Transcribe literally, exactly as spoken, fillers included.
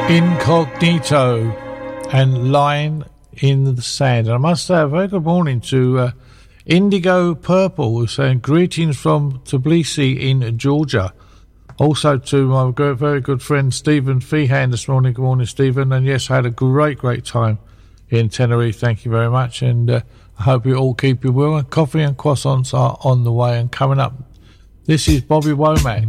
Incognito and Line in the Sand. And I must say a very good morning to uh, Indigo Purple, who's saying greetings from Tbilisi in Georgia. Also to my very good friend Stephen Feehan this morning. Good morning, Stephen. And yes, I had a great, great time in Tenerife. Thank you very much. And uh, I hope you all keep you well. And coffee and croissants are on the way and coming up. This is Bobby Womack.